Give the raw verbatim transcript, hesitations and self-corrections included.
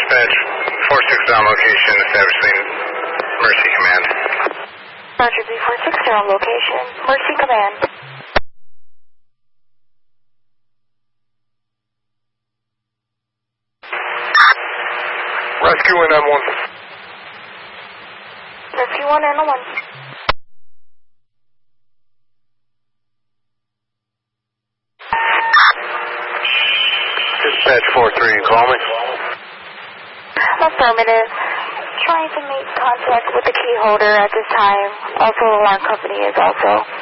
Dispatch, four six zero location, establishing Mercy Command. Roger, B four six zero location, Mercy Command. Rescue in M one. Rescue one N one. Dispatch four three, call me. Affirmative. Trying to make contact with the key holder at this time. Also, alarm company is also.